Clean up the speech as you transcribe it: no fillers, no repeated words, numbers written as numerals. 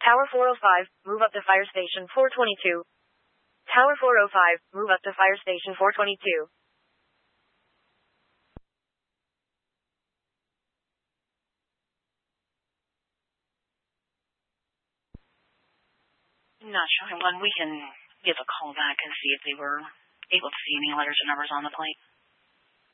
Tower 405, move up to Fire Station 422. Tower 405, move up to Fire Station 422. Not showing one. We can give a call back and see if they were able to see any letters or numbers on the plate.